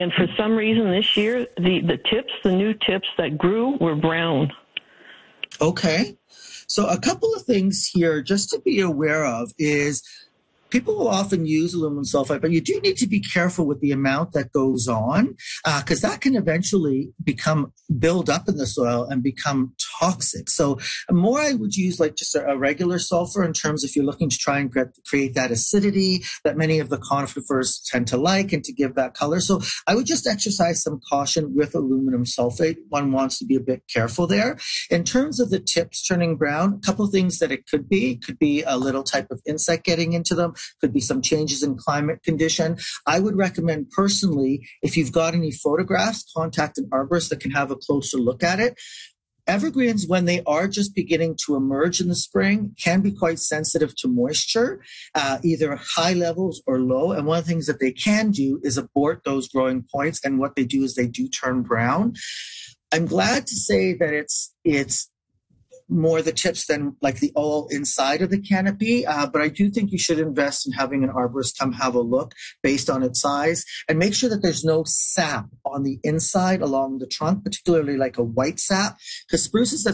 And for some reason this year, the new tips that grew were brown. Okay. So a couple of things here just to be aware of is people will often use aluminum sulfite, but you do need to be careful with the amount that goes on because that can eventually build up in the soil and become toxic. So more I would use like just a regular sulfur in terms if you're looking to try and create that acidity that many of the conifers tend to like and to give that color. So I would just exercise some caution with aluminum sulfate. One wants to be a bit careful there. In terms of the tips turning brown, a couple of things that it could be a little type of insect getting into them. Could be some changes in climate condition. I would recommend personally, if you've got any photographs, contact an arborist that can have a closer look at it. Evergreens, when they are just beginning to emerge in the spring, can be quite sensitive to moisture, either high levels or low. And one of the things that they can do is abort those growing points. And what they do is they do turn brown. I'm glad to say that it's more the tips than like the all inside of the canopy. But I do think you should invest in having an arborist come have a look based on its size and make sure that there's no sap on the inside along the trunk, particularly like a white sap, because spruces that